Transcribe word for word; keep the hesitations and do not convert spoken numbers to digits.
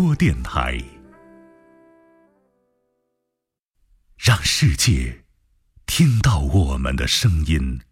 播电台，让世界听到我们的声音。